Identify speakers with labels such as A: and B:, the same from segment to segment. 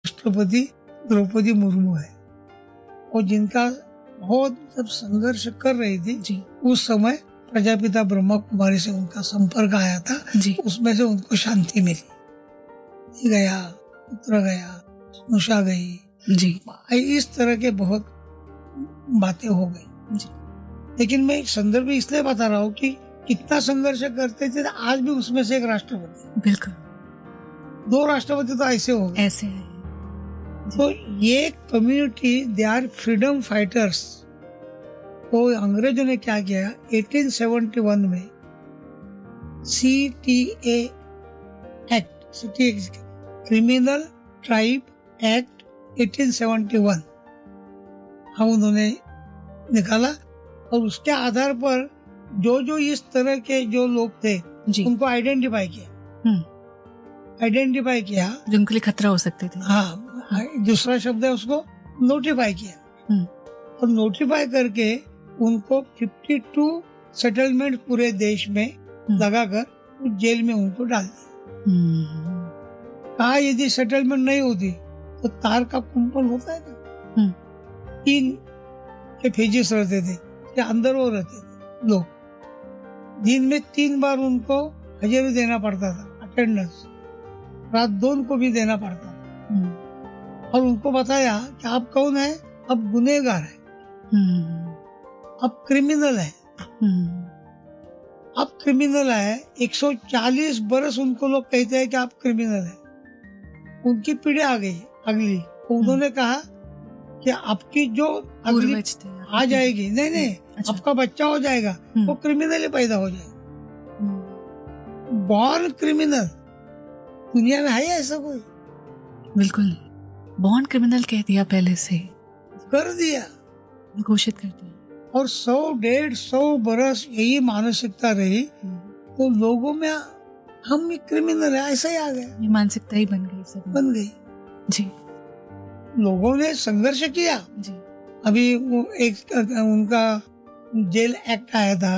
A: राष्ट्रपति द्रौपदी मुर्मू है, और जिनका बहुत जब संघर्ष कर रही थी
B: जी
A: उस समय प्रजापिता ब्रह्मा कुमारी से उनका संपर्क आया था
B: जी
A: उसमें से उनको शांति मिली। गया, पुत्र गया, नुषा गई
B: जी
A: इस तरह के बहुत बातें हो गई
B: जी।
A: लेकिन मैं एक संदर्भ इसलिए बता रहा हूँ कि कितना संघर्ष करते थे, आज भी उसमें से एक राष्ट्रपति,
B: बिल्कुल
A: 2 राष्ट्रपति तो ऐसे हो गए।
B: ऐसे है।
A: तो ये community they are freedom fighters. तो अंग्रेजों ने क्या किया, 1871 में CTA act, criminal tribe act 1871 हम उन्होंने निकाला, और उसके आधार पर जो जो इस तरह के जो लोग थे
B: जी
A: उनको आइडेंटिफाई किया,
B: जो उनके लिए खतरा हो सकते थे।
A: हाँ, दूसरा शब्द है उसको नोटिफाई किया, और नोटिफाई करके उनको 52 सेटलमेंट पूरे देश में लगाकर जेल में उनको डाल दिया। कहा यदि सेटलमेंट नहीं होती तो तार का कुंपण होता है ना, 3 के फेजेस रहते थे, या अंदर वो रहते थे लोग, दिन में 3 बार उनको हाजिरी देना पड़ता था, अटेंडेंस, रात 2 को भी देना पड़ता था, और उनको बताया कि आप कौन है, अब गुनहगार है, अब क्रिमिनल है, अब क्रिमिनल है। 140 बरस उनको लोग कहते हैं कि आप क्रिमिनल है। उनकी पीढ़ी आ गई अगली, तो उन्होंने कहा कि आपकी जो अगली आ जाएगी, नहीं
B: अच्छा।
A: आपका बच्चा हो जाएगा वो क्रिमिनल ही पैदा हो जाएगा, बॉर्न क्रिमिनल। दुनिया में है ऐसा कोई?
B: बिल्कुल नहीं, बॉर्न क्रिमिनल कह दिया, पहले से
A: कर दिया,
B: घोषित कर दिया,
A: और 100-150 बरस यही मानसिकता रही, तो लोगों में हम क्रिमिनल है ऐसा ही आ गया,
B: ये मानसिकता ही बन गई, सब
A: बन गई
B: जी।
A: लोगों ने संघर्ष किया
B: जी।
A: अभी वो एक उनका जेल एक्ट आया था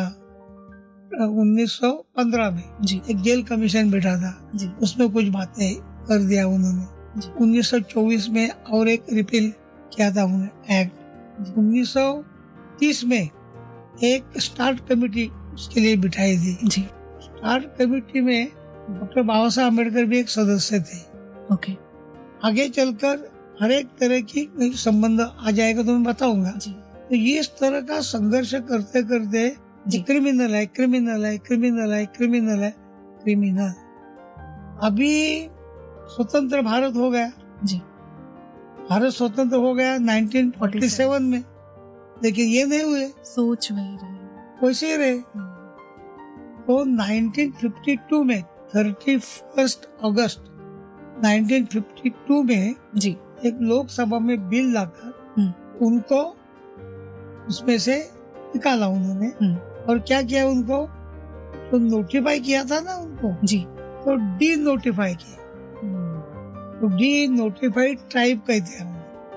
A: 1915 में
B: जी।
A: एक जेल कमीशन बैठा था
B: जी।
A: उसमें कुछ बातें कर दिया उन्होंने। 1924 में और एक रिपील किया था उन्होंने एक्ट। 1930 में एक स्टार्ट कमेटी उसके लिए बिठाई थी
B: जी।
A: स्टार्ट कमेटी में डॉक्टर बाबा साहब अम्बेडकर भी एक सदस्य थे।
B: ओके।
A: आगे चलकर हर एक तरह की संबंध आ जाएगा तो मैं बताऊंगा। तो ये इस तरह का संघर्ष करते करते क्रिमिनल है, क्रिमिनल है, क्रिमिनल है, क्रिमिनल है, क्रिमिनल। अभी स्वतंत्र भारत हो गया
B: जी।
A: भारत स्वतंत्र हो गया 1947 में, लेकिन ये नहीं हुए,
B: सोच वही रही,
A: वैसे ही रहे। तो 1952 में 31 अगस्त 1952 में
B: जी
A: एक लोकसभा में बिल लाकर उनको उसमें से निकाला उन्होंने। और क्या किया उनको, तो नोटिफाई किया था ना उनको
B: जी,
A: तो डी नोटिफाई किया। तो डी नोटिफाइड ट्राइब कहते हैं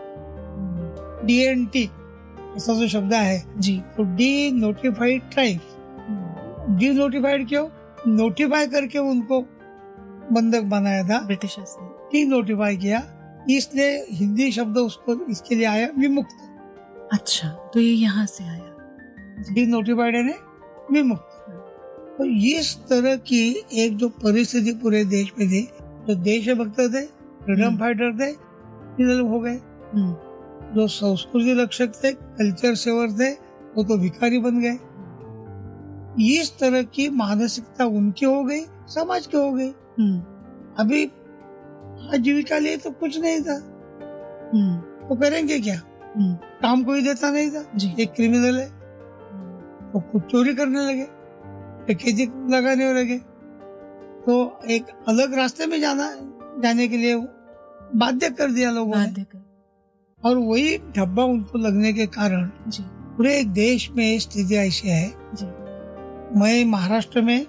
A: DNT ऐसा जो शब्द है
B: जी।
A: तो D notified tribe. D notified क्यों, नोटिफाई करके उनको बंधक बनाया था
B: ब्रिटिशर्स ने,
A: डी नोटिफाई किया, इसलिए हिंदी शब्द उसको इसके लिए आया विमुक्त।
B: अच्छा, तो ये यहाँ से आया
A: डी नोटिफाइड है विमुक्त। तो इस तरह की एक जो परिस्थिति पूरे देश में थी, जो देशभक्त थे, फ्रीडम फाइटर थे, क्रिमिनल हो गए। जो संस्कृति रक्षक थे, कल्चर सेवर थे, वो तो भिखारी बन गए। इस तरह की मानसिकता उनकी हो गई, समाज की हो गई। अभी आजीविका लिए तो कुछ नहीं था, तो करेंगे क्या, काम कोई देता नहीं था, एक क्रिमिनल है तो कुछ चोरी करने लगे, डकैती लगाने लगे, तो एक अलग रास्ते में जाने के लिए बाध्य कर दिया लोगों ने। और वही धब्बा उनको लगने के कारण पूरे देश में स्थिति ऐसी है। मैं महाराष्ट्र में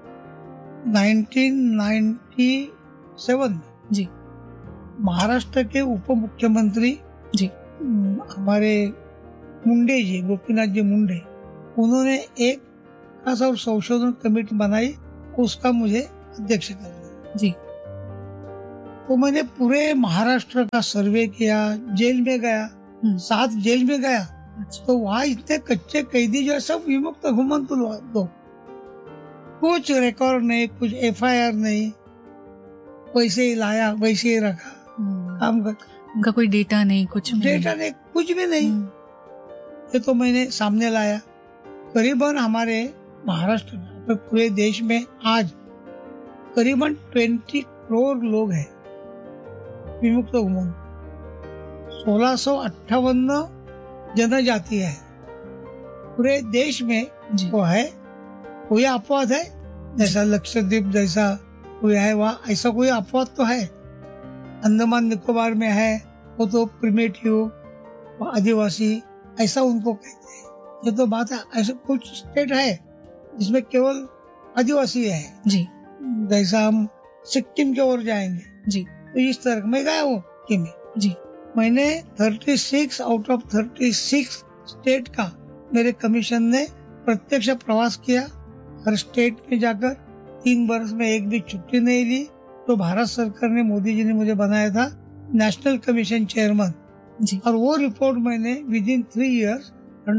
A: 1997 में महाराष्ट्र के उप मुख्यमंत्री हमारे मुंडे जी, गोपीनाथ जी मुंडे, उन्होंने एक खास और संशोधन कमेटी बनाई, उसका मुझे अध्यक्ष कर दिया। तो मैंने पूरे महाराष्ट्र का सर्वे किया, जेल में गया, 7 जेल में गया।
B: अच्छा।
A: तो वहाँ इतने कच्चे कैदी जो है सब विमुक्त घुमंतु लोग, कुछ रिकॉर्ड नहीं, कुछ FIR नहीं, वैसे ही लाया वैसे ही रखा, काम कर,
B: उनका कोई डेटा नहीं, कुछ
A: डेटा नहीं, कुछ भी नहीं। ये तो मैंने सामने लाया। करीबन हमारे महाराष्ट्र में, तो पूरे देश में आज करीबन 20 करोड़ लोग हैं विमुक्त घुमंतु। 1658 जनजाति है पूरे देश में। वो है, कोई अपवाद है जैसा लक्षद्वीप जैसा कोई है, वहाँ ऐसा कोई अपवाद तो है। अंडमान निकोबार में है, वो तो प्रिमेटिव आदिवासी ऐसा उनको कहते हैं। ये तो बात है, ऐसा कुछ स्टेट है जिसमें केवल आदिवासी है
B: जी।
A: जैसा हम सिक्किम की ओर जाएंगे
B: जी,
A: तो इस तरह मैं गया वो सिक्किम में
B: जी।
A: मैंने 36 आउट ऑफ 36 स्टेट का मेरे कमीशन ने प्रत्यक्ष प्रवास किया। हर स्टेट में जाकर 3 वर्ष में एक भी छुट्टी नहीं ली। तो भारत सरकार ने, मोदी जी ने मुझे बनाया था नेशनल कमीशन चेयरमैन
B: जी।
A: और वो रिपोर्ट मैंने विदिन 3 इयर्स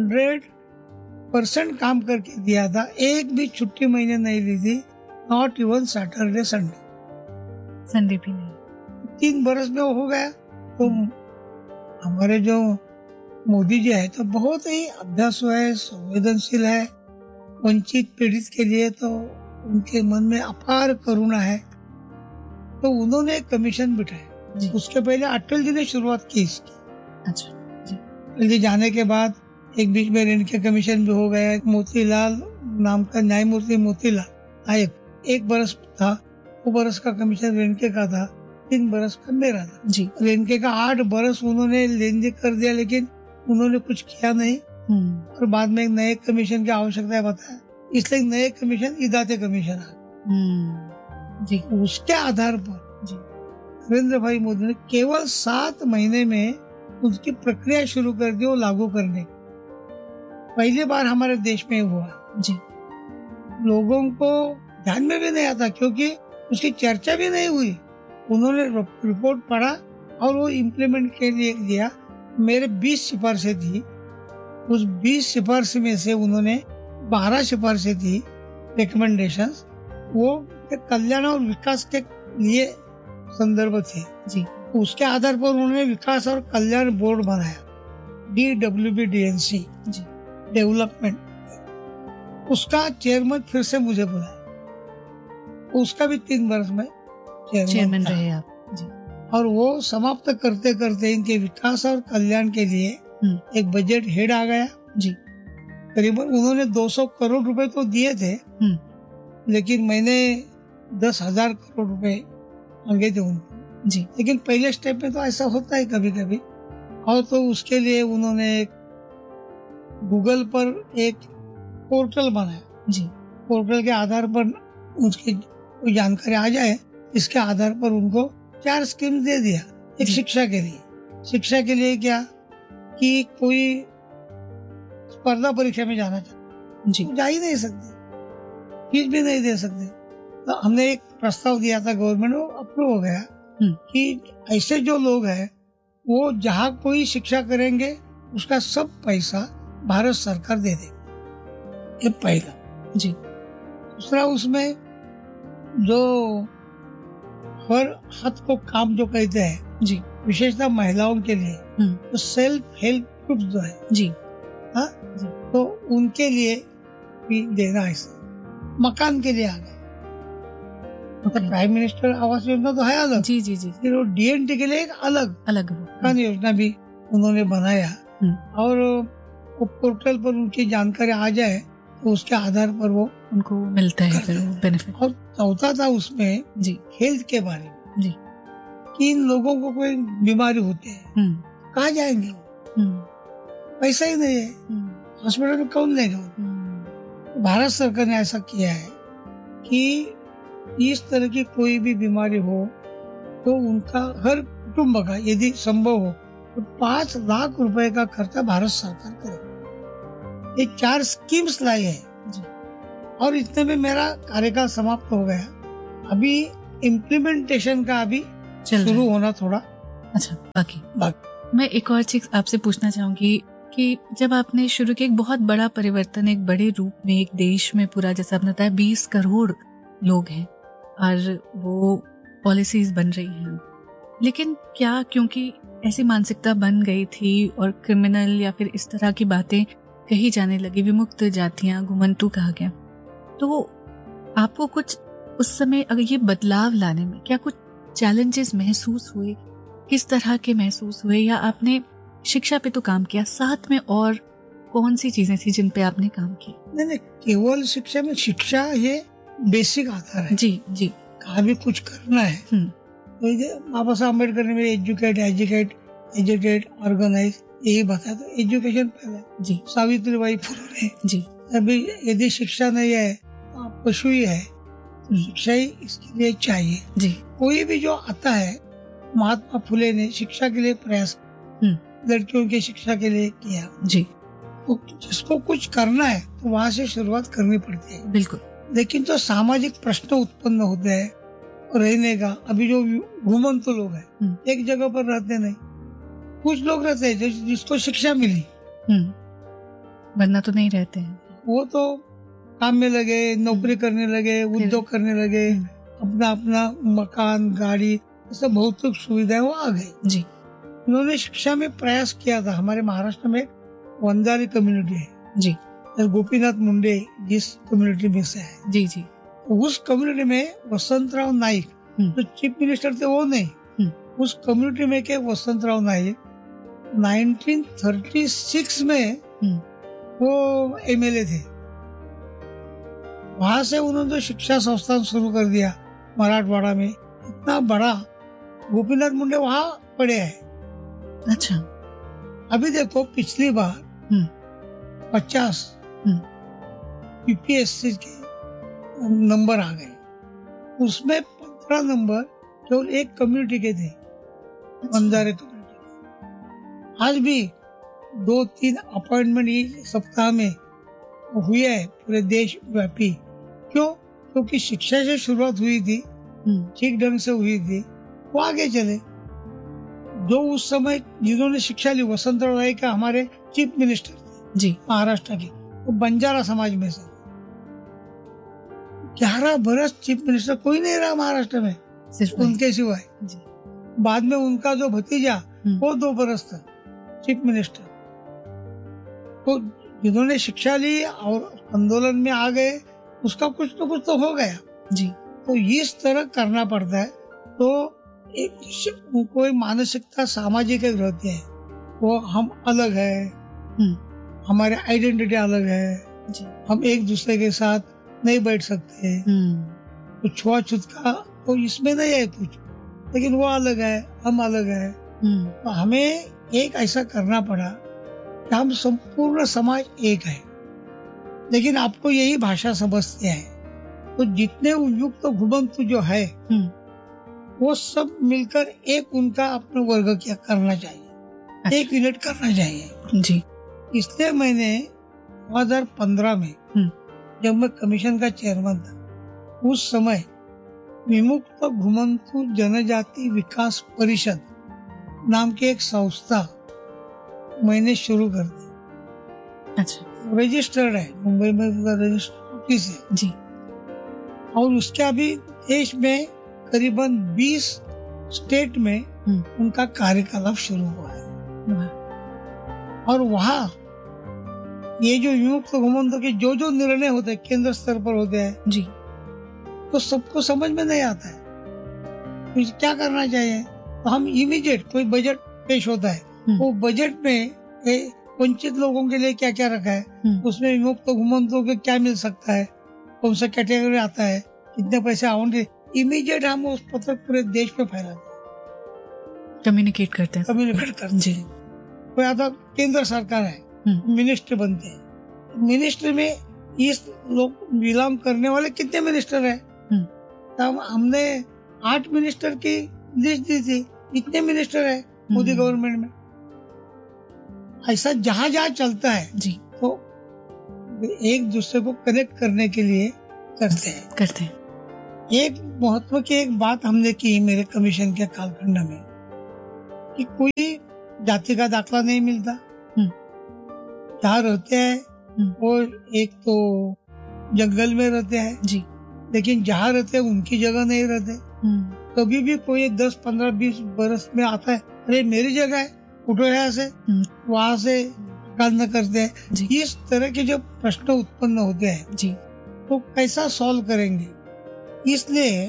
A: 100% काम करके दिया था। एक भी छुट्टी मैंने नहीं ली थी, नॉट इवन सैटरडे
B: संडे भी नहीं।
A: 3 बरस में वो हो गया। तो हमारे जो मोदी जी है तो बहुत ही अभ्यासु है, संवेदनशील है, वंचित पीड़ित के लिए तो उनके मन में अपार करुणा है। तो उन्होंने एक कमीशन बिठाया। उसके पहले अटल जी ने शुरुआत की इसकी।
B: अच्छा जी।
A: अटल जी जाने के बाद एक बीच में रेणके कमीशन भी हो गया। मोतीलाल नाम का न्यायमूर्ति मोतीलाल नायक 1 बरस था, 2 बरस का कमीशन रेणके का था, 3 बरस का मेरा था
B: जी।
A: रेणके का 8 बरस उन्होंने लेन देन कर दिया, लेकिन उन्होंने कुछ किया नहीं। और बाद में एक नए कमीशन की आवश्यकता है बताया, इसलिए नए कमीशन इदाते कमीशन आ
B: जी।
A: उसके आधार पर
B: जी।
A: नरेंद्र भाई मोदी ने केवल 7 महीने में उसकी प्रक्रिया शुरू कर दी वो लागू करने की। पहली बार हमारे देश में हुआ
B: जी।
A: लोगों को ध्यान में भी नहीं आता क्योंकि उसकी चर्चा भी नहीं हुई। उन्होंने रिपोर्ट पढ़ा और वो इम्प्लीमेंट के लिए दिया। मेरे 20 सिफारिशें थी, उस 20 सिफारिश में से उन्होंने 12 सिफारिशें थी रिकमेंडेशंस, वो कल्याण और विकास के लिए संदर्भ थे
B: जी।
A: उसके आधार पर उन्होंने विकास और कल्याण बोर्ड बनाया, DWBDNC
B: जी।
A: डेवलपमेंट। उसका चेयरमैन फिर से मुझे बुलाया, उसका भी 3 वर्ष में
B: चेयरमैन रहे आप जी।
A: और वो समाप्त करते करते इनके विकास और कल्याण के लिए एक बजट हेड आ गया
B: जी।
A: करीबन उन्होंने 200 करोड़ रुपए तो दिए थे, लेकिन मैंने 10,000 करोड़ रुपए मांगे थे उनको
B: जी।
A: लेकिन पहले स्टेप में तो ऐसा होता है कभी कभी। और तो उसके लिए उन्होंने गूगल पर एक पोर्टल बनाया जी। पोर्टल के आधार पर उसकी जानकारी आ जाए, इसके आधार पर उनको 4 स्कीम दे दिया। एक शिक्षा के लिए क्या कि कोई स्पर्धा परीक्षा में जाना चाहता जी, जा ही नहीं सकते, फीस भी नहीं दे सकते। तो हमने एक प्रस्ताव दिया था, गवर्नमेंट को अप्रूव हो गया कि ऐसे जो लोग हैं वो जहाँ कोई शिक्षा करेंगे उसका सब पैसा भारत सरकार दे देगी। ये पहला जी। दूसरा, उसमें जो हर हाथ को काम जो कहते हैं जी, विशेषतः महिलाओं के लिए तो सेल्फ हेल्प ग्रुप जो है जी, हाँ जी, तो उनके लिए भी देना है। मकान के लिए आ गए, मतलब प्राइम मिनिस्टर आवास योजना तो है अलग जी जी जी, फिर वो DNT के लिए एक अलग मकान योजना भी उन्होंने बनाया। और वो पोर्टल पर उनकी जानकारी आ जाए तो उसके आधार पर वो उनको मिलता है फिर बेनिफिट। और चौथा था उसमें जी हेल्थ के बारे में जी, कि इन लोगों को कोई बीमारी होती है कहाँ जाएंगे वो, पैसा ही नहीं है, हॉस्पिटल में कौन लेगा। भारत सरकार ने ऐसा किया है कि इस तरह की कोई भी बीमारी हो तो उनका हर कुटुंब का यदि संभव हो तो 5 लाख रुपए का खर्चा भारत सरकार करेगा। ये 4 स्कीम्स लाई है जी। और इतने में मेरा कार्यकाल समाप्त हो गया। अभी इम्प्लीमेंटेशन का अभी
B: चल
A: शुरू
B: रहा है।
A: होना थोड़ा
B: अच्छा, बाकी
A: बाकी।
B: मैं एक और चीज आपसे पूछना चाहूंगी कि जब आपने शुरू किया, एक बहुत बड़ा परिवर्तन, एक बड़े रूप में, एक देश में पूरा, जैसा आपने बताया 20 करोड़ लोग हैं और वो पॉलिसीज बन रही हैं, लेकिन क्या क्योंकि ऐसी मानसिकता बन गई थी और क्रिमिनल या फिर इस तरह की बातें कही जाने लगी, विमुक्त जातियां, घुमंतू कहा गया, तो आपको कुछ उस समय अगर ये बदलाव लाने में क्या कुछ चैलेंजेस महसूस हुए? किस तरह के महसूस हुए? या आपने शिक्षा पे तो काम किया, साथ में और कौन सी चीजें थी जिन पे आपने काम किया?
A: नहीं, केवल शिक्षा में, शिक्षा ये बेसिक आधार है।
B: जी जी।
A: कहा भी कुछ करना है तो ये बाबा साहब अम्बेडकर ने एजुकेट एजुकेट एजुकेट ऑर्गेनाइज यही बताया, तो एजुकेशन पहले।
B: जी
A: सावित्रीबाई फुले ने
B: जी।
A: अभी यदि शिक्षा नहीं है तो आप पशु ही है, तो शिक्षा ही इसके लिए चाहिए।
B: जी
A: कोई भी जो आता है, महात्मा फुले ने शिक्षा के लिए प्रयास, लड़कियों की शिक्षा के लिए किया।
B: जी
A: तो जिसको कुछ करना है तो वहाँ से शुरुआत करनी पड़ती है।
B: बिल्कुल।
A: लेकिन तो सामाजिक प्रश्न उत्पन्न होते हैं रहने का। अभी जो घुमंतु लोग हैं एक जगह पर रहते नहीं, कुछ लोग रहते हैं जिसको शिक्षा मिली,
B: वरना तो नहीं रहते हैं।
A: वो तो काम में लगे, नौकरी करने लगे, उद्योग करने लगे, अपना अपना मकान, गाड़ी, सब भौतिक सुविधाएं वो आ गई।
B: जी
A: उन्होंने शिक्षा में प्रयास किया था। हमारे महाराष्ट्र में वंजारी कम्युनिटी है
B: जी
A: गोपीनाथ मुंडे जिस कम्युनिटी में से है,
B: जी जी।
A: उस कम्युनिटी में वसंतराव नाइक जो चीफ मिनिस्टर थे वो नहीं, उस कम्युनिटी में के वसंतराव नाइक 1936 में वो एमएलए थे। वहां से उन्होंने शिक्षा संस्थान शुरू कर दिया मराठवाड़ा में, इतना बड़ा। गोपीनाथ मुंडे वहां पढ़े हैं।
B: अच्छा।
A: अभी देखो पिछली बार 50 यूपीएससी के नंबर आ गए, उसमें 15 नंबर केवल एक कम्युनिटी के थे, वंजारे कम्युनिटी के। आज भी 2-3 अपॉइंटमेंट ये सप्ताह में हुए है पूरे देश व्यापी। क्यों? क्योंकि शिक्षा से शुरुआत हुई थी, ठीक ढंग से हुई थी, वो आगे चले। जो उस समय जिन्होंने शिक्षा ली, वसंतराव नाइक का हमारे चीफ मिनिस्टर थे
B: जी
A: महाराष्ट्र के, वो बंजारा समाज में से 11 बरस चीफ मिनिस्टर कोई नहीं रहा महाराष्ट्र में
B: सिर्फ
A: उनके सिवाय।
B: जी।
A: बाद में उनका जो भतीजा वो 2 बरस था चीफ मिनिस्टर। तो जिन्होंने शिक्षा ली और आंदोलन में आ गए, उसका कुछ तो कुछ तो हो गया
B: जी।
A: तो इस तरह करना पड़ता है। तो एक कोई मानसिकता सामाजिक एक रहती है, वो हम अलग है, हमारे आइडेंटिटी अलग है
B: जी।
A: हम एक दूसरे के साथ नहीं बैठ सकते, तो छुआछूत का तो इसमें नहीं है कुछ, लेकिन वो अलग है, हम अलग है। तो हमें एक ऐसा करना पड़ा कि हम संपूर्ण समाज एक है, लेकिन आपको यही भाषा समझते हैं। तो जितने उपयुक्त घुमंतु जो है वो सब मिलकर एक उनका अपना वर्ग क्या करना चाहिए,
B: अच्छा।
A: एक यूनिट करना चाहिए
B: जी।
A: इसलिए मैंने 2015 में जब मैं कमीशन का चेयरमैन था, उस समय विमुक्त घुमंतु जनजाति विकास परिषद नाम की एक संस्था मैंने शुरू कर दी।
B: अच्छा।
A: रजिस्टर्ड है, मुंबई में रजिस्टर्ड ऑफिस है
B: जी।
A: और उसके अभी देश में करीबन 20 स्टेट में उनका कार्यकलाप शुरू हुआ है। और वहाँ ये जो विमुक्त घुमंतु के जो निर्णय होते हैं केंद्र स्तर पर होते हैं
B: जी,
A: तो सबको समझ में नहीं आता है तो क्या करना चाहिए। तो हम इमीडिएट कोई बजट पेश होता है, वो बजट में वंचित लोगों के लिए क्या क्या रखा है, उसमें विमुक्त घुमंतुओं को क्या मिल सकता है, कौन सा कैटेगरी आता है, कितने पैसे आवंटित, इमीडिएट हम उस पत्र पूरे देश में फैलाते हैं,
B: कम्युनिकेट करते
A: हैं
B: जी।
A: कोई आता केंद्र सरकार है, मिनिस्टर बनते हैं, मिनिस्टर में इस लोग बिलोंग करने वाले कितने मिनिस्टर है, तब हमने 8 मिनिस्टर की लिस्ट दी थी, इतने मिनिस्टर है मोदी गवर्नमेंट में। ऐसा जहाँ जहाँ चलता है
B: जी,
A: तो एक दूसरे को कनेक्ट करने के लिए करते हैं। एक महत्व की एक बात हमने की मेरे कमीशन के कालखंड में कि कोई जाति का दाखला नहीं मिलता। जहाँ रहते हैं वो एक तो जंगल में रहते हैं
B: जी।
A: लेकिन जहाँ रहते हैं उनकी जगह नहीं रहते। कभी भी कोई 10, 15, 20 बरस में आता है, अरे मेरी जगह है, उठो यहाँ से, वहां से न करते हैं। इस तरह के जब प्रश्न उत्पन्न होते हैं
B: जी,
A: तो कैसा सॉल्व करेंगे? इसलिए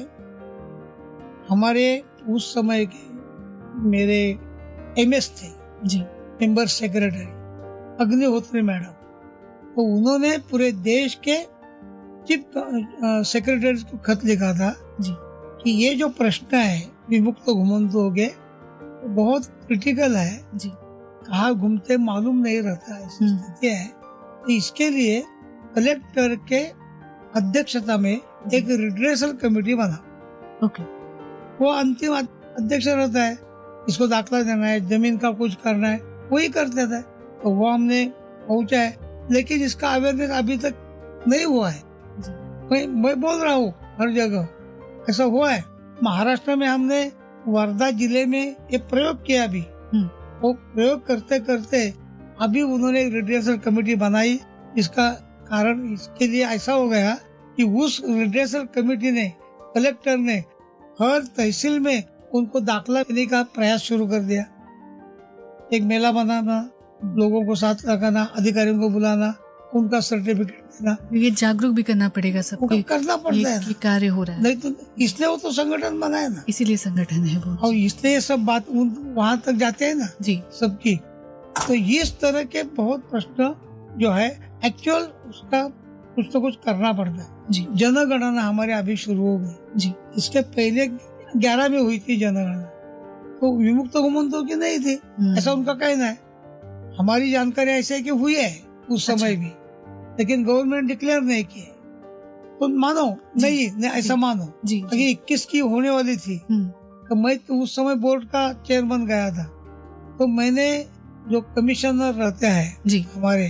A: हमारे उस समय के मेरे एमएस थे
B: जी,
A: मेंबर सेक्रेटरी अग्निहोत्री मैडम, तो उन्होंने पूरे देश के चीफ सेक्रेटरी को खत लिखा था
B: जी,
A: कि ये जो प्रश्न है विमुक्त घुमंतुओं के बहुत क्रिटिकल है
B: जी,
A: कहाँ घूमते मालूम नहीं रहता है, स्थिति है। तो इसके लिए कलेक्टर के अध्यक्षता में एक रिड्रेसल कमेटी बना।
B: ओके।
A: वो अंतिम अध्यक्ष रहता है, इसको दाखला देना है, जमीन का कुछ करना है, वही कर देता है। तो वो हमने पहुंचा है, लेकिन इसका अवेयरनेस अभी तक नहीं हुआ है। मैं बोल रहा हूँ हर जगह ऐसा हुआ है। महाराष्ट्र में हमने वर्धा जिले में ये प्रयोग किया अभी। वो प्रयोग करते करते अभी उन्होंने एक रिड्रेसल कमेटी बनाई। इसका कारण इसके लिए ऐसा हो गया कि उस रिड्रेसल कमेटी ने, कलेक्टर ने हर तहसील में उनको दाखला देने का प्रयास शुरू कर दिया। एक मेला बनाना, लोगों को साथ लगाना, अधिकारियों को बुलाना, उनका सर्टिफिकेट देना।
B: ये जागरूक भी करना पड़ेगा सबको,
A: करना पड़ता है,
B: ये कार्य हो रहा है।
A: नहीं तो इसलिए वो तो संगठन बनाया ना,
B: इसीलिए संगठन है वो,
A: और इसलिए सब बात वहाँ तक जाते हैं ना
B: जी
A: सबकी। तो इस तरह के बहुत प्रश्न जो है एक्चुअल उसका कुछ तो कुछ करना पड़ता है
B: जी।
A: जनगणना हमारे अभी शुरू हो गई
B: जी,
A: इसके पहले 11 में हुई थी जनगणना, तो विमुक्त घुमंतुओं की नहीं थी, ऐसा उनका कहना है। हमारी जानकारी ऐसे है कि हुई है उस समय भी, लेकिन गवर्नमेंट डिक्लेयर नहीं किए। तो मानो नहीं ऐसा मानो
B: जी,
A: कि 21 की होने वाली थी। तो मैं तो उस समय बोर्ड का चेयरमैन गया था, तो मैंने जो कमिश्नर रहते हैं
B: जी
A: हमारे,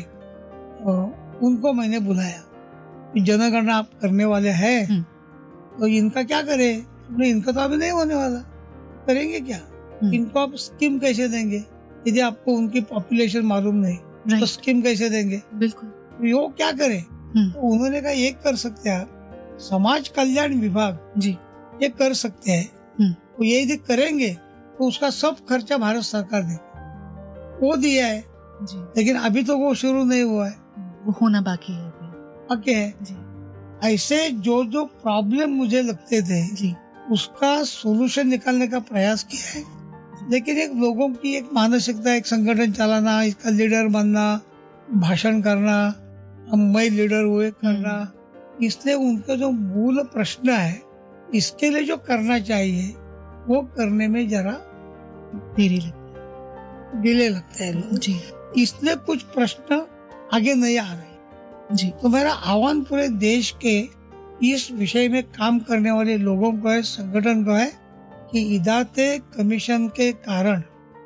A: उनको मैंने बुलाया कि जनगणना आप करने वाले हैं तो इनका क्या करें? इनका तो अभी नहीं होने वाला, करेंगे क्या? इनको आप स्कीम कैसे देंगे यदि आपको उनकी पॉपुलेशन मालूम नहीं, तो स्कीम कैसे देंगे?
B: बिल्कुल।
A: वो क्या करे? तो उन्होंने कहा एक कर सकते हैं आप, समाज कल्याण विभाग
B: जी
A: ये कर सकते हैं। तो ये यदि करेंगे तो उसका सब खर्चा भारत सरकार दे, वो दिया है
B: जी,
A: लेकिन अभी तो वो शुरू नहीं हुआ है,
B: वो होना बाकी है अभी।
A: बाकी है
B: जी।
A: ऐसे जो जो प्रॉब्लम मुझे लगते थे
B: जी,
A: उसका सोल्यूशन निकालने का प्रयास किया है। लेकिन एक लोगों की एक मानसिकता, एक संगठन चलाना, इसका लीडर बनना, भाषण करना, मैं लीडर हुए करना, इसलिए उनका जो मूल प्रश्न है इसके लिए जो करना चाहिए वो करने में जरा
B: देरी
A: डिले लगता है लोग।
B: जी,
A: इसलिए कुछ प्रश्न आगे नहीं आ रहे
B: जी।
A: तो मेरा आह्वान पूरे देश के इस विषय में काम करने वाले लोगों को है, संगठन को है कि इदाते कमीशन के कारण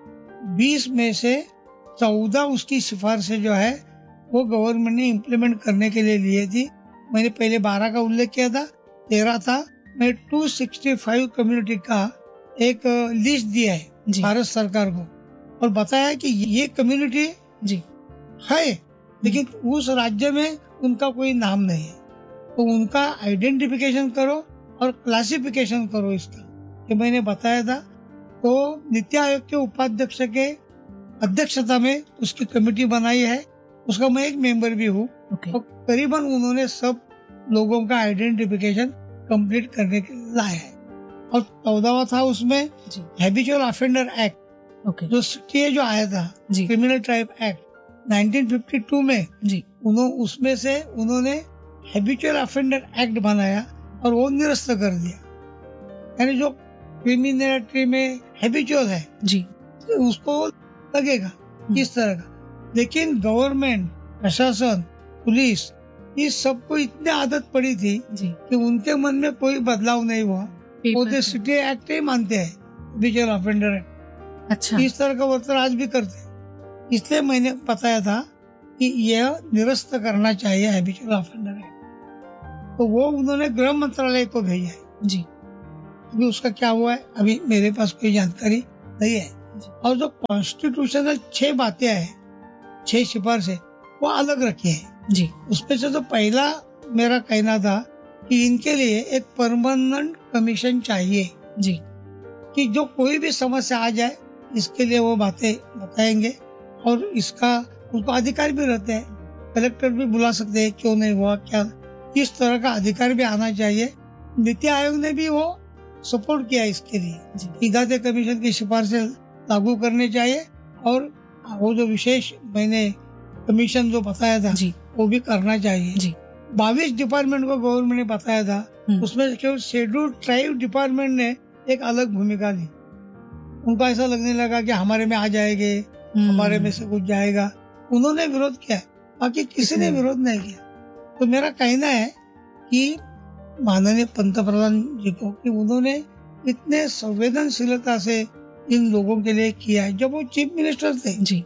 A: 20 में से 14 उसकी सिफारिशें जो है वो गवर्नमेंट ने इम्प्लीमेंट करने के लिए लिए थी। मैंने पहले 12 का उल्लेख किया था, 13 था। मैं 265 कम्युनिटी का एक लिस्ट दिया है भारत सरकार को और बताया कि ये कम्युनिटी
B: जी
A: है लेकिन उस राज्य में उनका कोई नाम नहीं है, तो उनका आइडेंटिफिकेशन करो और क्लासिफिकेशन करो इसका, कि मैंने बताया था। तो नीति आयोग के उपाध्यक्ष के अध्यक्षता में उसकी कमेटी बनाई है, उसका मैं एक मेंबर भी हूँ। तो करीबन उन्होंने सब लोगों का आइडेंटिफिकेशन कंप्लीट करने के लिए लाया है। और 14वां था उसमें हैबिचुअल ऑफेंडर एक्ट, जो सीटीए जो आया था, क्रिमिनल ट्राइब एक्ट 1952 में
B: जी,
A: उसमें से उन्होंने हैबिचुअल ऑफेंडर एक्ट बनाया और वो निरस्त कर दिया। यानी जो क्रिमिनलिटी में हैबिचुअल है
B: जी,
A: तो उसको लगेगा इस तरह का। लेकिन गवर्नमेंट, प्रशासन, पुलिस, इस सबको इतनी आदत पड़ी थी कि उनके मन में कोई बदलाव नहीं हुआ। वो तो सिटी एक्ट ही मानते हैं, हैबिचुअल ऑफेंडर एक्ट।
B: अच्छा,
A: इस तरह का वर्तन आज भी करते हैं। इसलिए मैंने बताया था कि यह निरस्त करना चाहिए हैबिचुअल ऑफेंडर एक्ट। तो वो उन्होंने गृह मंत्रालय को भेजा है
B: जी
A: अभी उसका क्या हुआ है अभी मेरे पास कोई जानकारी नहीं है।
B: जी।
A: और जो कॉन्स्टिट्यूशनल 6 बातें हैं, 6 सिफारिशें वो अलग रखी है।
B: जी
A: उसमें से तो पहला मेरा कहना था कि इनके लिए एक परमानेंट कमीशन चाहिए
B: जी
A: कि जो कोई भी समस्या आ जाए इसके लिए वो बातें बताएंगे और इसका उनको अधिकार भी रहते हैं। कलेक्टर भी बुला सकते हैं, क्यों नहीं हुआ क्या, इस तरह का अधिकार भी आना चाहिए। नीति आयोग ने भी वो सपोर्ट किया इसके लिए
B: जी
A: कि दाते कमीशन की सिफारिशें लागू करने चाहिए और वो जो विशेष मैंने कमीशन जो बताया था
B: जी
A: वो भी करना चाहिए।
B: जी
A: 22 डिपार्टमेंट को गवर्नमेंट ने बताया था, उसमें केवल शेड्यूल ट्राइब डिपार्टमेंट ने एक अलग भूमिका ली। उनको ऐसा लगने लगा कि हमारे में आ जाएंगे, हमारे में से कुछ जाएगा, उन्होंने विरोध किया, बाकी किसी ने विरोध नहीं किया। तो मेरा कहना है कि माननीय पंतप्रधान जी को कि उन्होंने इतने संवेदनशीलता से इन लोगों के लिए किया है। जब वो चीफ मिनिस्टर थे
B: जी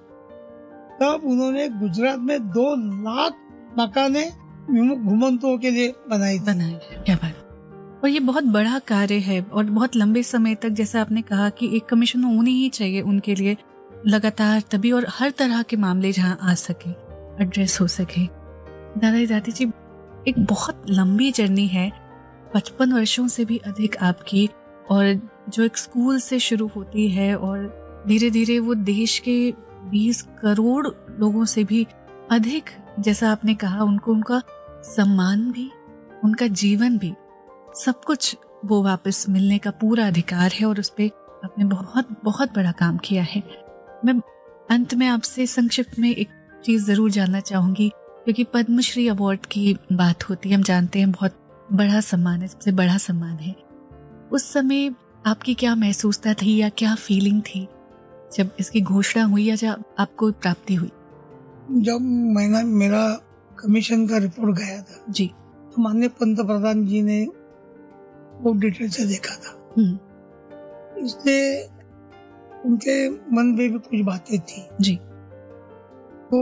A: तब उन्होंने गुजरात में 2 लाख मकाने घुमंतुओं के लिए बनाई थी।
B: बनाए, क्या बात। और ये बहुत बड़ा कार्य है और बहुत लंबे समय तक, जैसे आपने कहा कि एक कमीशन होनी ही चाहिए उनके लिए लगातार, तभी और हर तरह के मामले जहाँ आ सके, एड्रेस हो सके। दादा दादी जी, एक बहुत लंबी जर्नी है, 55 वर्षों से भी अधिक आपकी, और जो एक स्कूल से शुरू होती है और धीरे धीरे वो देश के 20 करोड़ लोगों से भी अधिक, जैसा आपने कहा, उनको उनका सम्मान भी, उनका जीवन भी, सब कुछ वो वापस मिलने का पूरा अधिकार है और उस पर आपने बहुत बहुत बड़ा काम किया है। मैं अंत में आपसे संक्षिप्त में एक चीज़ ज़रूर जानना चाहूँगी, क्योंकि पद्मश्री अवार्ड की बात होती है, हम जानते हैं बहुत बड़ा सम्मान है, सबसे बड़ा सम्मान है। उस समय आपकी क्या महसूसता थी या क्या फीलिंग थी जब इसकी घोषणा हुई या जब आपको प्राप्ति हुई?
A: जब मैंने मेरा कमीशन का रिपोर्ट गया था
B: जी,
A: तो माननीय पंतप्रधान जी ने वो डिटेल से देखा था, इसलिए उनके मन में भी कुछ बातें थी।
B: जी,
A: तो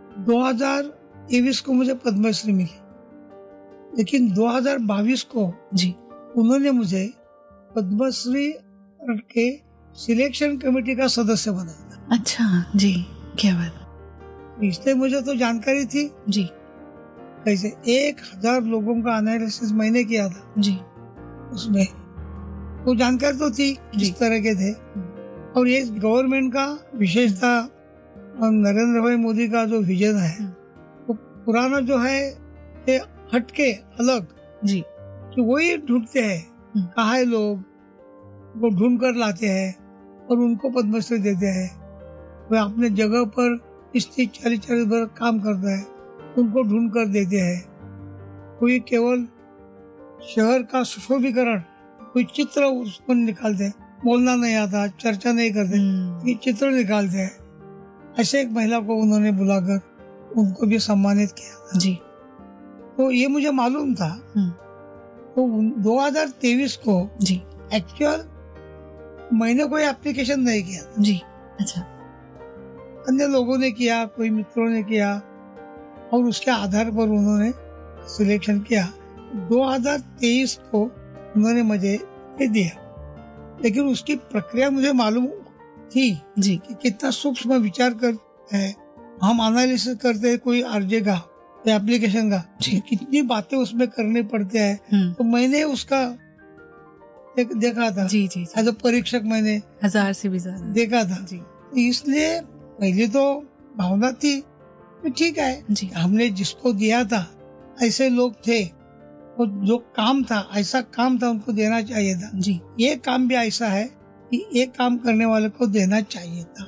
A: 2023 को मुझे पद्मश्री मिली, लेकिन 2022 को
B: जी,
A: उन्होंने मुझे पद्मश्री के सिलेक्शन कमेटी का सदस्य बनाया था।
B: अच्छा जी, क्या बात।
A: इसलिए मुझे तो जानकारी थी
B: जी
A: कैसे 1000 लोगों का एनालिसिस मैंने किया था
B: जी
A: उसमें, तो जानकारी तो थी किस तरह के थे। और ये गवर्नमेंट का विशेषता नरेंद्र भाई मोदी का जो विजन है वो पुराना जो है ये हटके अलग
B: जी,
A: कि वही ढूंढते हैं, कहा है लोग वो ढूंढ कर लाते हैं और उनको पद्मश्री देते हैं। वे अपने जगह पर 30-40 वर्ष काम करता है, उनको ढूंढ कर देते हैं। कोई केवल शहर का सुशोभीकरण, कोई चित्र उस पर निकालते हैं, बोलना नहीं आता, चर्चा नहीं करते, ये चित्र निकालते हैं। ऐसे एक महिला को उन्होंने बुलाकर उनको भी सम्मानित किया था।
B: जी,
A: तो ये मुझे मालूम था। तो 2023 को
B: जी,
A: एक्चुअल मैंने कोई एप्लीकेशन नहीं किया था,
B: जी, अच्छा,
A: अन्य लोगों ने किया, कोई मित्रों ने किया और उसके आधार पर उन्होंने सिलेक्शन किया। 2023 को उन्होंने मुझे ये दिया, लेकिन उसकी प्रक्रिया मुझे मालूम थी
B: जी,
A: कि कितना सूक्ष्म विचार कर है। हम एनालिसिस करते हैं कोई आरजे का, कोई एप्लीकेशन का, कितनी बातें उसमें करनी पड़ती है। तो मैंने उसका देखा था,
B: जी, जी,
A: एज अ परीक्षक मैंने
B: 1000 से भी ज्यादा
A: देखा था
B: जी।
A: इसलिए पहले तो भावना थी कि ठीक है
B: जी,
A: हमने जिसको दिया था ऐसे लोग थे, और जो काम था ऐसा काम था उनको देना चाहिए था।
B: जी,
A: ये काम भी ऐसा है कि एक काम करने वाले को देना चाहिए था।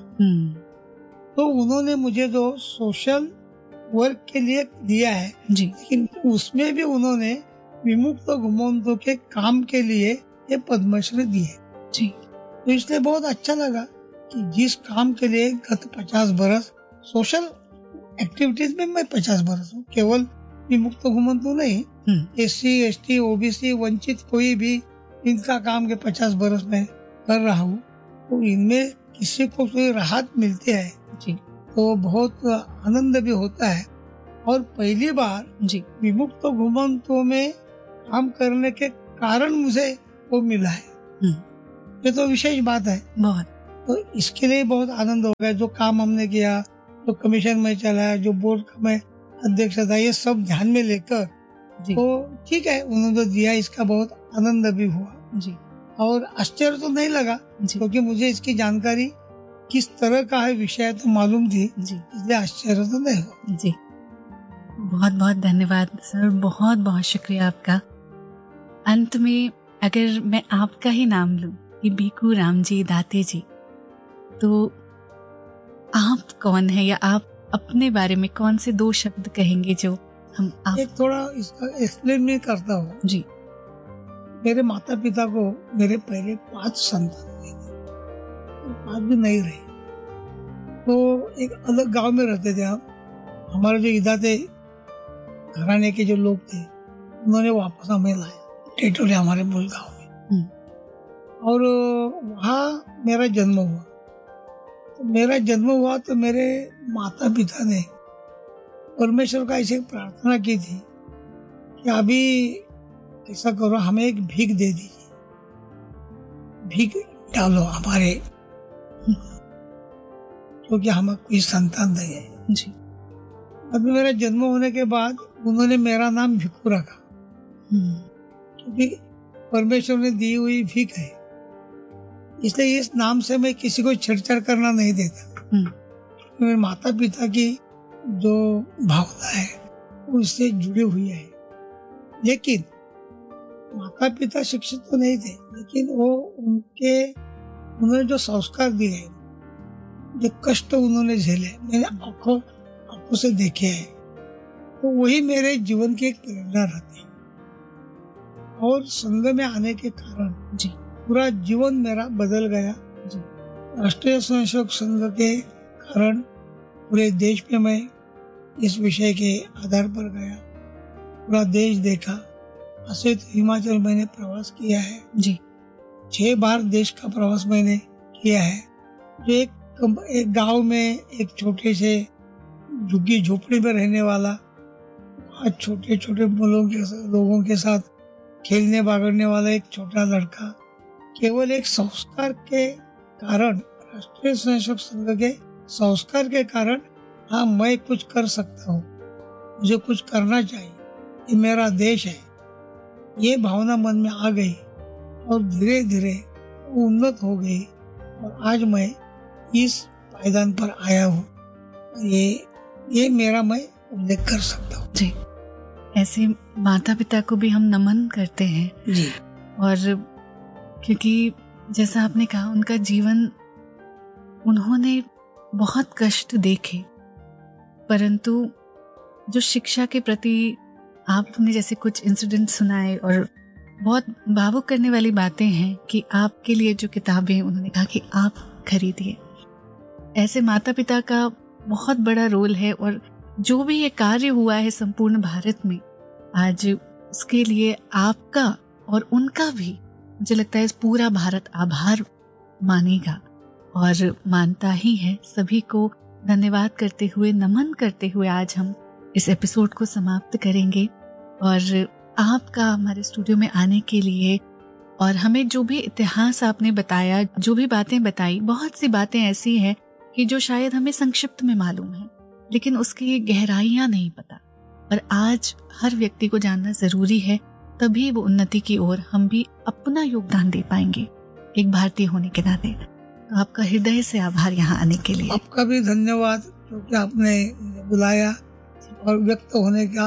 A: तो उन्होंने मुझे जो सोशल वर्क के लिए दिया है
B: जी,
A: लेकिन उसमें भी उन्होंने विमुक्त घुमंतों के काम के लिए ये पद्मश्री दी है
B: जी,
A: तो इसलिए बहुत अच्छा लगा कि जिस काम के लिए गत 50 बरस सोशल एक्टिविटीज में मैं 50 बरस हूँ, केवल विमुक्त घुमंतु नहीं, SC ST OBC वंचित कोई भी इनका काम के 50 बरस में कर रहा हूँ। तो इनमें किसी को कोई राहत मिलती है
B: जी,
A: तो बहुत आनंद भी होता है। और पहली बार
B: जी,
A: विमुक्त घुमंतुओं में काम करने के कारण मुझे वो मिला है, ये तो विशेष बात है
B: बहुत।
A: तो इसके लिए बहुत आनंद हो गया। जो काम हमने किया, जो कमीशन में चलाया, जो बोर्ड का मैं अध्यक्ष था, ये सब ध्यान में लेकर तो ठीक है उन्होंने दिया, इसका बहुत आनंद भी हुआ
B: जी।
A: और आश्चर्य तो नहीं लगा क्योंकि मुझे इसकी जानकारी किस तरह का है विषय तो मालूम थी जी, इसलिए आश्चर्य तो नहीं हुआ
B: जी। बहुत बहुत धन्यवाद सर, बहुत बहुत शुक्रिया आपका। अंत में अगर मैं आपका ही नाम लूं कि बीकू राम जी दाते जी, तो आप कौन है या आप अपने बारे में कौन से 2 शब्द कहेंगे जो हम आप... एक
A: थोड़ा इसका एक्सप्लेन मैं करता हूँ
B: जी।
A: मेरे माता पिता को मेरे पहले 5 संतान हुए थे, 5 भी नहीं रहे, तो एक अलग गांव में रहते थे हम। हमारे जो इदा थे घराने के जो लोग थे उन्होंने वापस हमें लाया टेटोले हमारे मूल गांव में, और वहाँ मेरा जन्म हुआ। तो मेरा जन्म हुआ तो मेरे माता पिता ने परमेश्वर का ऐसे प्रार्थना की थी कि अभी ऐसा करो, हमें एक भीख दे दीजिए, भीख डालो हमारे, क्योंकि हमें कोई संतान नहीं है
B: जी।
A: अभी मेरा जन्म होने के बाद उन्होंने मेरा नाम भिक्खू रखा, क्योंकि परमेश्वर ने दी हुई भीख है, इसलिए इस नाम से मैं किसी को छेड़छाड़ करना नहीं देता। मेरे माता पिता की जो भावना है वो इससे जुड़ी हुई है। लेकिन माता पिता शिक्षित तो नहीं थे, लेकिन वो उन्होंने जो संस्कार दिए हैं, जो कष्ट उन्होंने झेले, मैंने आंखों से देखे हैं, तो वही मेरे जीवन की एक प्रेरणा रहती है। और संघ में आने के कारण
B: जी
A: पूरा जीवन मेरा बदल गया जी। राष्ट्रीय स्वयंसेवक संघ के कारण पूरे देश में मैं इस विषय के आधार पर गया, पूरा देश देखा। ऐसे तो हिमाचल मैंने प्रवास किया है
B: जी,
A: 6 बार देश का प्रवास मैंने किया है। जो एक गांव में एक छोटे से झुग्गी झोपड़ी में रहने वाला, आज छोटे छोटे लोगों के साथ खेलने बागड़ने वाला एक छोटा लड़का, केवल एक संस्कार के कारण, राष्ट्रीय स्वयंसेवक संघ के संस्कार के कारण, हाँ मैं कुछ कर सकता हूँ, मुझे कुछ करना चाहिए, ये मेरा देश है, ये भावना मन में आ गई और धीरे धीरे उन्नत हो गई और आज मैं इस पायदान पर आया हूँ। ये मेरा मैं उल्लेख कर सकता हूँ
B: जी। ऐसे माता पिता को भी हम नमन करते हैं
A: जी।
B: और क्योंकि जैसा आपने कहा, उनका जीवन, उन्होंने बहुत कष्ट देखे, परंतु जो शिक्षा के प्रति आपने जैसे कुछ इंसिडेंट सुनाए और बहुत भावुक करने वाली बातें हैं कि आपके लिए जो किताबें उन्होंने कहा कि आप खरीदिए, ऐसे माता पिता का बहुत बड़ा रोल है। और जो भी ये कार्य हुआ है संपूर्ण भारत में आज, उसके लिए आपका और उनका भी मुझे लगता है पूरा भारत आभार मानेगा और मानता ही है। सभी को धन्यवाद करते हुए, नमन करते हुए आज हम इस एपिसोड को समाप्त करेंगे। और आपका हमारे स्टूडियो में आने के लिए और हमें जो भी इतिहास आपने बताया, जो भी बातें बताई, बहुत सी बातें ऐसी हैं कि जो शायद हमें संक्षिप्त में मालूम है, लेकिन उसकी गहराइयां नहीं पता। और आज हर व्यक्ति को जानना जरूरी है, तभी वो उन्नति की ओर हम भी अपना योगदान दे पाएंगे एक भारतीय होने के नाते। तो आपका हृदय से आभार यहाँ आने के लिए।
A: आपका भी धन्यवाद, क्योंकि आपने बुलाया और व्यक्त होने का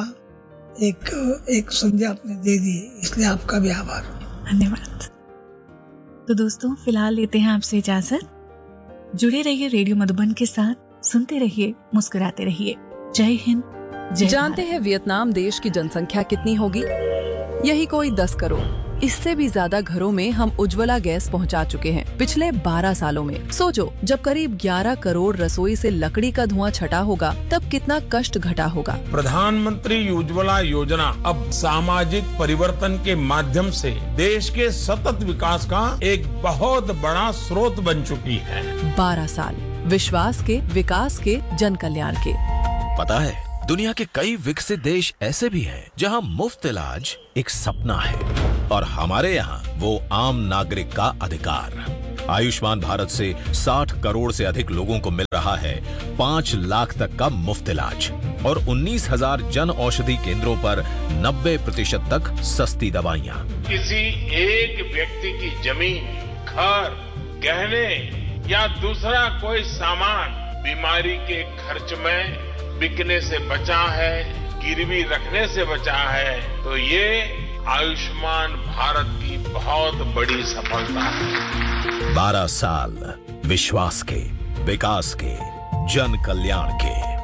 A: एक संध्या आपने दे दी, इसलिए आपका भी आभार।
B: धन्यवाद। तो दोस्तों, फिलहाल लेते हैं आपसे इजाजत। जुड़े रहिए रेडियो मधुबन के साथ, सुनते रहिए, मुस्कुराते रहिए। जय हिंद, जय।
C: जानते हैं वियतनाम देश की जनसंख्या कितनी होगी? यही कोई 10 करोड़। इससे भी ज्यादा घरों में हम उज्ज्वला गैस पहुंचा चुके हैं पिछले 12 सालों में। सोचो, जब करीब 11 करोड़ रसोई से लकड़ी का धुआं छटा होगा, तब कितना कष्ट घटा होगा।
D: प्रधानमंत्री उज्ज्वला योजना अब सामाजिक परिवर्तन के माध्यम से देश के सतत विकास का एक बहुत बड़ा स्रोत बन चुकी है।
C: 12 साल विश्वास के, विकास के, जन कल्याण के।
E: पता है, दुनिया के कई विकसित देश ऐसे भी हैं जहां मुफ्त इलाज एक सपना है। और हमारे यहाँ वो आम नागरिक का अधिकार। आयुष्मान भारत से 60 करोड़ से अधिक लोगों को मिल रहा है 5 लाख तक का मुफ्त इलाज और 19,000 जन औषधि केंद्रों पर 90% तक सस्ती दवाइयाँ।
D: किसी एक व्यक्ति की जमीन, घर, गहने या दूसरा कोई सामान बीमारी के खर्च में बिकने से बचा है, गिरवी रखने से बचा है, तो ये आयुष्मान भारत की बहुत बड़ी सफलता है।
E: 12 साल विश्वास के, विकास के, जन कल्याण के।